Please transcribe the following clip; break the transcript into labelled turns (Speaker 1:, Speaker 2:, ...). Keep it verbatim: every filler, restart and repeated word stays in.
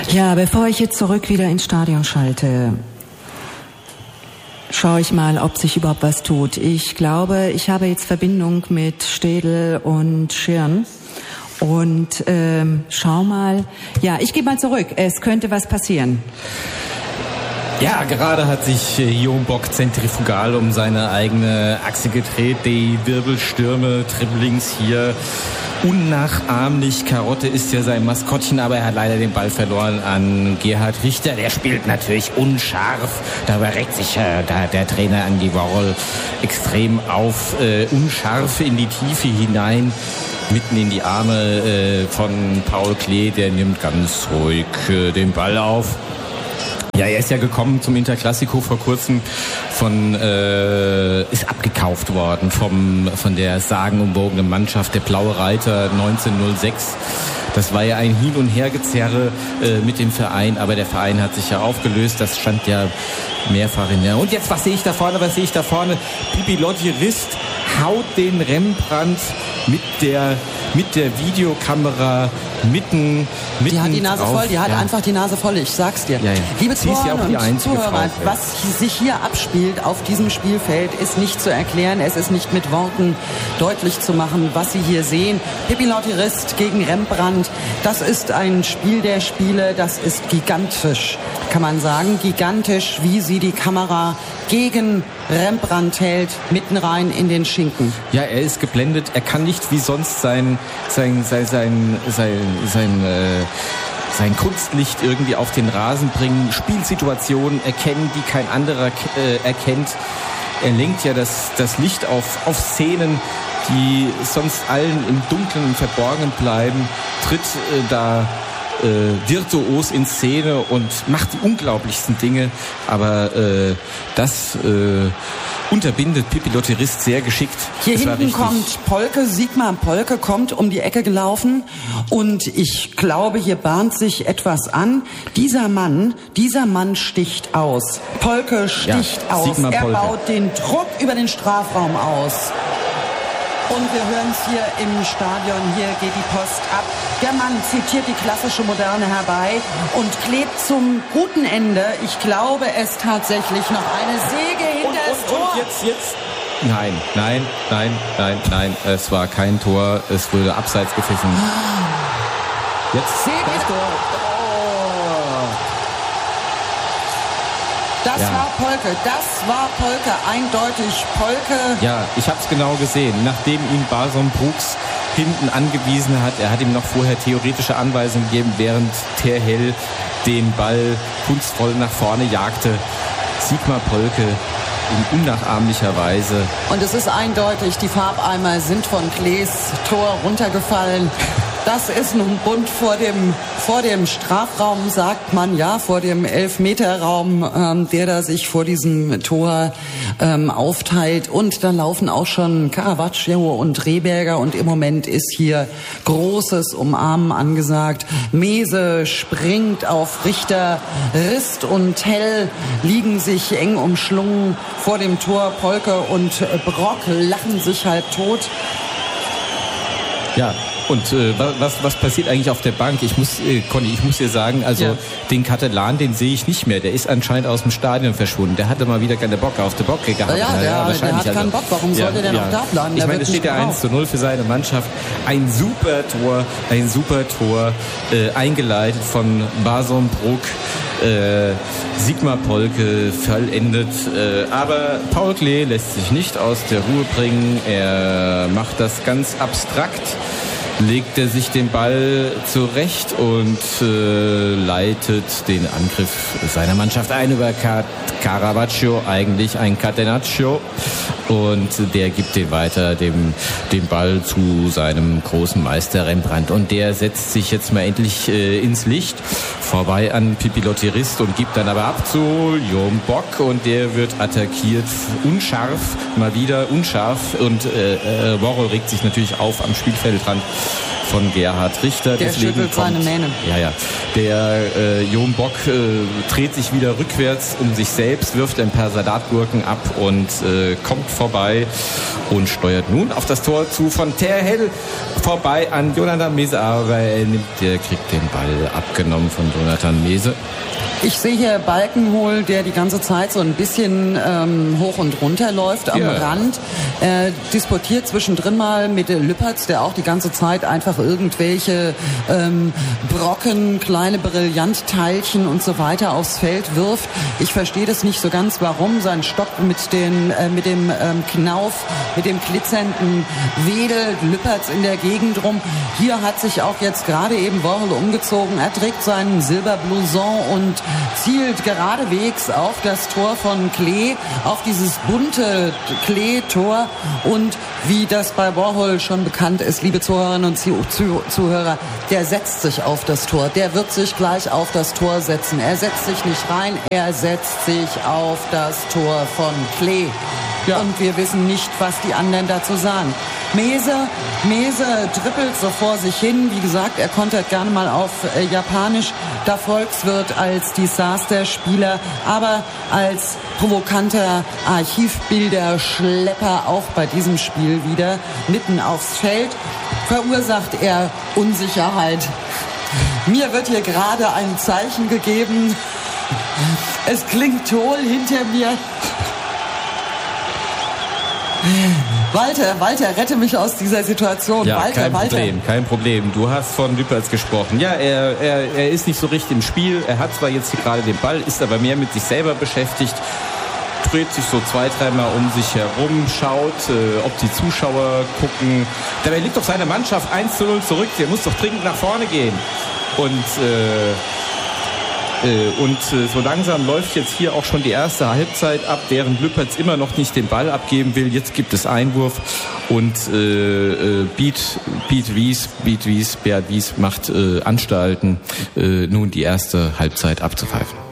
Speaker 1: Ja, bevor ich jetzt zurück wieder ins Stadion schalte, schaue ich mal, ob sich überhaupt was tut. Ich glaube, ich habe jetzt Verbindung mit Städel und Schirn. Und ähm, schau mal. Ja, ich gehe mal zurück. Es könnte was passieren.
Speaker 2: Ja, gerade hat sich Jon Bock zentrifugal um seine eigene Achse gedreht. Die Wirbelstürme, Dribblings hier unnachahmlich. Karotte ist ja sein Maskottchen, aber er hat leider den Ball verloren an Gerhard Richter. Der spielt natürlich unscharf. Dabei regt sich äh, da der Trainer Andy Worrell extrem auf. Äh, unscharf in die Tiefe hinein. Mitten in die Arme äh, von Paul Klee, der nimmt ganz ruhig äh, den Ball auf. Ja, er ist ja gekommen zum Interclásico vor kurzem von, äh, ist abgekauft worden vom, von der sagenumwogenen Mannschaft, der Blaue Reiter neunzehnhundertsechs. Das war ja ein Hin- und Hergezerre äh, mit dem Verein, aber der Verein hat sich ja aufgelöst, das stand ja mehrfach in der... Und jetzt, was sehe ich da vorne, was sehe ich da vorne? Pipilotti Rist haut den Rembrandt mit der, mit der Videokamera mitten, mitten
Speaker 3: Die hat die Nase
Speaker 2: drauf.
Speaker 3: voll, die hat
Speaker 2: ja.
Speaker 3: einfach die Nase voll, ich sag's dir.
Speaker 2: Ja, ja.
Speaker 3: Liebe
Speaker 2: Sie ist ja
Speaker 3: Zuhörer
Speaker 2: auch die
Speaker 3: und
Speaker 2: einzige
Speaker 3: Zuhörer,
Speaker 2: Frau,
Speaker 3: was sich hier abspielt auf diesem Spielfeld, ist nicht zu erklären, es ist nicht mit Worten deutlich zu machen, was Sie hier sehen. Pipilotti Rist gegen Rembrandt, das ist ein Spiel der Spiele, das ist gigantisch, kann man sagen. Gigantisch, wie sie die Kamera gegen Rembrandt hält, mitten rein in den Schinken.
Speaker 2: Ja, er ist geblendet, er kann nicht wie sonst sein, sein, sein, sein, sein, sein, äh, sein Kunstlicht irgendwie auf den Rasen bringen, Spielsituationen erkennen, die kein anderer äh, erkennt. Er lenkt ja das, das Licht auf, auf Szenen, die sonst allen im Dunkeln und Verborgenen bleiben, tritt äh, da äh, virtuos in Szene und macht die unglaublichsten Dinge, aber äh, das äh, unterbindet Pipilotti Rist sehr geschickt.
Speaker 3: Hier
Speaker 2: das
Speaker 3: hinten kommt Polke, Sigmar Polke kommt um die Ecke gelaufen und ich glaube, hier bahnt sich etwas an. Dieser Mann, dieser Mann sticht aus. Polke sticht
Speaker 2: ja,
Speaker 3: aus.
Speaker 2: Sigmar
Speaker 3: er
Speaker 2: Polke.
Speaker 3: baut den Druck über den Strafraum aus. Und wir hören es hier im Stadion, hier geht die Post ab. Der Mann zitiert die klassische Moderne herbei und klebt zum guten Ende, ich glaube es tatsächlich, noch eine Säge hinter
Speaker 2: und,
Speaker 3: das
Speaker 2: und,
Speaker 3: Tor.
Speaker 2: Und jetzt, jetzt. Nein, nein, nein, nein, nein, es war kein Tor, es wurde abseits gepfiffen. Jetzt
Speaker 3: Seht ihr
Speaker 2: das Tor.
Speaker 3: Das
Speaker 2: Ja.
Speaker 3: war Polke, das war Polke, eindeutig Polke.
Speaker 2: Ja, ich habe es genau gesehen. Nachdem ihn Bason Brooks hinten angewiesen hat, er hat ihm noch vorher theoretische Anweisungen gegeben, während Terhell den Ball kunstvoll nach vorne jagte. Sigmar Polke in unnachahmlicher Weise.
Speaker 3: Und es ist eindeutig, die Farbeimer sind von Klees Tor runtergefallen. Das ist nun bunt vor dem, vor dem Strafraum, sagt man, ja, vor dem Elfmeterraum, ähm, der da sich vor diesem Tor ähm, aufteilt. Und da laufen auch schon Caravaggio und Rehberger und im Moment ist hier großes Umarmen angesagt. Mese springt auf Richter, Rist und Tell liegen sich eng umschlungen vor dem Tor. Polke und Brock lachen sich halb tot.
Speaker 2: Ja. Und äh, was, was passiert eigentlich auf der Bank? Ich muss, äh, Conny, ich muss dir sagen, also ja. den Katalan, den sehe ich nicht mehr. Der ist anscheinend aus dem Stadion verschwunden. Der hatte mal wieder keine Bock auf der Bock gehabt.
Speaker 3: Ja, der, ja, der hat keinen also, Bock. Warum ja, sollte der ja. noch da bleiben?
Speaker 2: Ich meine, es steht ja eins zu null für seine Mannschaft. Ein super Tor, ein super Tor, äh, eingeleitet von Bason Bruck. Äh, Sigmar Polke vollendet, äh, aber Paul Klee lässt sich nicht aus der Ruhe bringen. Er macht das ganz abstrakt, legt er sich den Ball zurecht und äh, leitet den Angriff seiner Mannschaft ein über Caravaggio, eigentlich ein Catenaccio, und der gibt den weiter, dem, den Ball zu seinem großen Meister Rembrandt, und der setzt sich jetzt mal endlich äh, ins Licht, vorbei an Pipilotti Rist, und gibt dann aber ab zu Jon Bock, und der wird attackiert, unscharf, mal wieder unscharf, und äh, äh, Worrell regt sich natürlich auf am Spielfeldrand. von Gerhard Richter.
Speaker 3: Der
Speaker 2: Deswegen
Speaker 3: schüttelt
Speaker 2: kommt,
Speaker 3: seine Mähne.
Speaker 2: Ja, ja. Der äh, Jon Bock äh, dreht sich wieder rückwärts um sich selbst, wirft ein paar Salatgurken ab und äh, kommt vorbei und steuert nun auf das Tor zu von Terhel vorbei an Jonathan Mese, aber er nimmt, der kriegt den Ball abgenommen von Jonathan Mese.
Speaker 3: Ich sehe hier Balkenhol, der die ganze Zeit so ein bisschen ähm, hoch und runter läuft am
Speaker 2: Ja.
Speaker 3: Rand. Er disputiert zwischendrin mal mit Lüpertz, der auch die ganze Zeit einfach irgendwelche ähm, Brocken, kleine Brillantteilchen und so weiter aufs Feld wirft. Ich verstehe das nicht so ganz, warum sein Stock mit, den, äh, mit dem ähm, Knauf, mit dem glitzernden wedelt Lüpertz in der Gegend rum. Hier hat sich auch jetzt gerade eben Warhol umgezogen. Er trägt seinen Silberblouson und zielt geradewegs auf das Tor von Klee, auf dieses bunte Klee-Tor. Und wie das bei Warhol schon bekannt ist, liebe Zuhörerinnen und Zuhörer, der setzt sich auf das Tor. Der wird sich gleich auf das Tor setzen. Er setzt sich nicht rein, er setzt sich auf das Tor von Klee. Ja. Und wir wissen nicht, was die anderen dazu sagen. Mese, Mese trippelt so vor sich hin. Wie gesagt, er kontert gerne mal auf äh, Japanisch. Da Volkswirt als Disaster-Spieler, aber als provokanter Archivbilder-Schlepper auch bei diesem Spiel wieder mitten aufs Feld. Verursacht er Unsicherheit. Mir wird hier gerade ein Zeichen gegeben. Es klingt hohl hinter mir. Walter, Walter, rette mich aus dieser Situation.
Speaker 2: Ja,
Speaker 3: Walter,
Speaker 2: kein
Speaker 3: Walter.
Speaker 2: Problem, kein Problem. Du hast von Lüpertz gesprochen. Ja, er, er, er ist nicht so richtig im Spiel. Er hat zwar jetzt hier gerade den Ball, ist aber mehr mit sich selber beschäftigt. Dreht sich so zwei, dreimal um sich herum, schaut, äh, ob die Zuschauer gucken. Dabei liegt doch seine Mannschaft eins zu null zurück. Der muss doch dringend nach vorne gehen. Und äh, Und so langsam läuft jetzt hier auch schon die erste Halbzeit ab, während Lüpertz immer noch nicht den Ball abgeben will. Jetzt gibt es Einwurf und äh, Beat, Beat Wies, Beat Wies, Beat Wies macht äh, Anstalten, äh, nun die erste Halbzeit abzupfeifen.